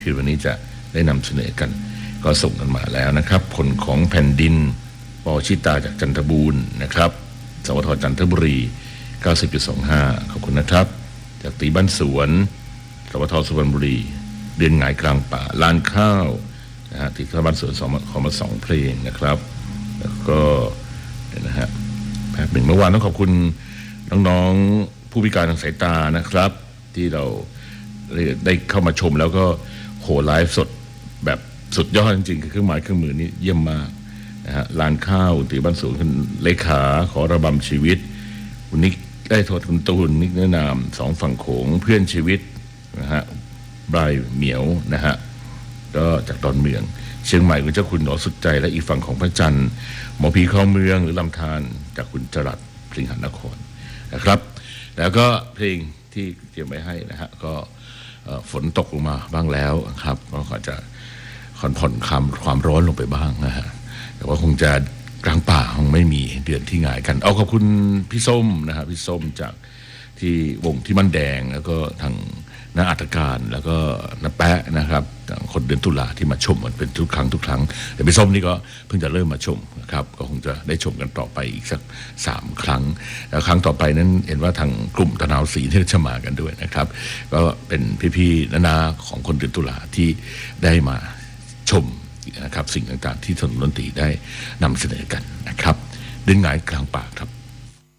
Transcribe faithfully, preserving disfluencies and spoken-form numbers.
คือวันนี้จะได้นำเสนอกันก็ส่งกันมาแล้วนะครับผลของแผ่นดินปอชิตาจากจันทบูรณ์นะครับสวทจันทบุรี เก้าสิบจุดสองห้า ขอบคุณนะครับจากตีบ้านสวนสวทสุพรรณบุรีเดือนหงายกลางป่าลานข้าวนะฮะที่บ้านสวนสองขอมาสองเพลงนะครับแล้วก็นะฮะแป๊บหนึ่งเมื่อวานต้องขอบคุณน้องๆผู้พิการทางสายตานะครับที่เราได้เข้ามาชมแล้วก็โหไลฟ์สดแบบสุดยอดจริงๆคือเครื่องหมายเครื่องมือนี้เยี่ยมมากนะฮะลานข้าวตีบ้านสวนคุณเลขาขอระบำชีวิตคุณนิกได้โทษคุณตูนนิกเนื้อนามสองฝั่งโขงเพื่อนชีวิตนะฮะบรายเหมียวนะฮะก็จากดอนเมืองเชียงใหม่คุณเจ้าคุณหนอสุดใจและอีกฝั่งของพระจันทร์หมอผีเข้าเมืองหรือลำธารจากคุณจรัสพลิงหันนครนะครับแล้วก็เพลงที่เตรียมไว้ให้นะฮะก็ฝนตกลงมาบ้างแล้วครับก็จะผ่อนผ่อนความความร้อนลงไปบ้างนะฮะแต่ว่าคงจะกลางป่าคงไม่มีเดือนที่หงายกันเอาขอบคุณพี่ส้มนะฮะพี่ส้มจากที่วงที่มันแดงแล้วก็ทางนักอัตการแล้วก็นักแปะนะครับคนเดือนตุลาที่มาชมมันเป็นทุกครั้งทุกครั้งแต่พี่ส้มนี่ก็เพิ่งจะเริ่มมาชมนะครับก็คงจะได้ชมกันต่อไปอีกสักสามครั้งแล้วครั้งต่อไปนั้นเห็นว่าทางกลุ่มตะนาวสีที่จะมากันด้วยนะครับก็เป็นพี่ๆนานาของคนเดือนตุลาที่ได้มาชมนะครับสิ่งต่างๆที่ถนนดนตรีได้นำเสนอกันนะครับเดินหงายกลางป่าครับ